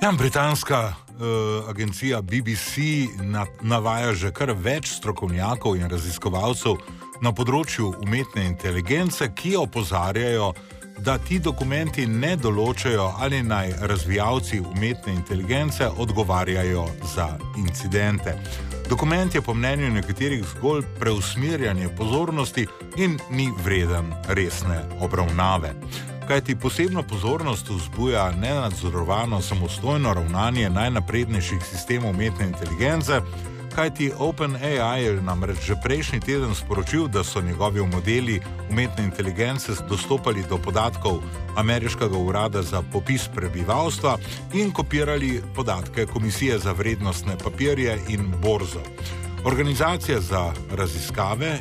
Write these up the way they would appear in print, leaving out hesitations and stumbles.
Britanska agencija BBC navaja že kar več strokovnjakov in raziskovalcev na področju umetne inteligence, ki opozarjajo, da ti dokumenti ne določajo, ali naj razvijalci umetne inteligence odgovarjajo za incidente. Dokument je po mnenju nekaterih zgolj preusmerjanje pozornosti in ni vreden resne obravnave. Kajti posebno pozornost vzbuja nenadzorovano samostojno ravnanje najnaprednejših sistemov umetne inteligence, kajti OpenAI je namreč že prejšnji teden sporočil, da so njegovi modeli umetne inteligence dostopali do podatkov ameriškega urada za popis prebivalstva in kopirali podatke Komisije za vrednostne papirje in borzo. Organizacija za raziskave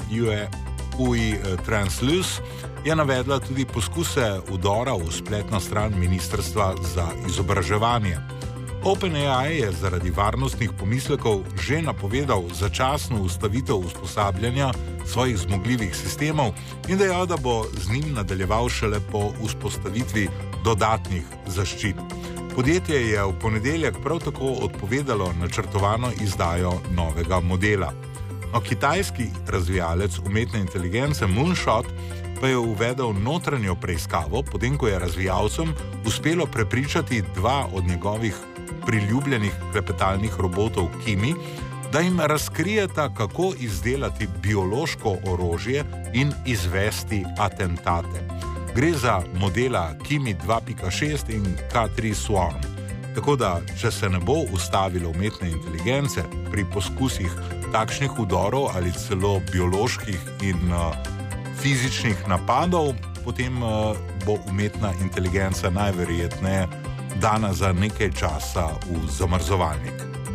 UI Translus je navedla tudi poskuse vdora v spletno stran Ministrstva za izobraževanje. OpenAI je zaradi varnostnih pomislekov že napovedal začasno ustavitev usposabljanja svojih zmogljivih sistemov in dejal, da bo z njim nadaljeval šele po vzpostavitvi dodatnih zaščit. Podjetje je v ponedeljek prav tako odpovedalo načrtovano izdajo novega modela. Kitajski razvijalec umetne inteligence Moonshot pa je uvedel notranjo preiskavo, potem ko je razvijalcem uspelo prepričati dva od njegovih priljubljenih klepetalnih robotov Kimi, da jim razkrijeta, kako izdelati biološko orožje in izvesti atentate. Gre za modela Kimi 2.6 in K3 Swarm. Tako da, če se ne bo ustavilo umetne inteligence pri poskusih takšnih vdorov ali celo bioloških in fizičnih napadov, potem bo umetna inteligenca najverjetneje dana za nekaj časa v zamrzovalnik.